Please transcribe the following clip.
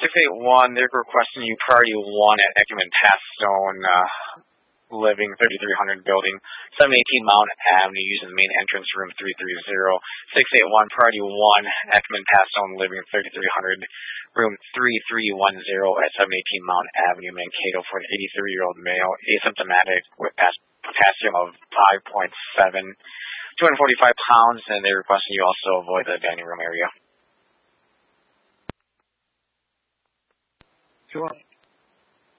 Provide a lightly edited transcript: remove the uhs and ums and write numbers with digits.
681, they're requesting you priority 1 at Ekman Pathstone, living 3300 building, 718 Mount Avenue, using the main entrance, room 330. 681, priority 1, Ekman Pathstone, living 3300, room 3310 at 718 Mount Avenue, Mankato, for an 83-year-old male, asymptomatic with potassium of 5.7, 245 pounds, and they're requesting you also avoid the dining room area. Sure.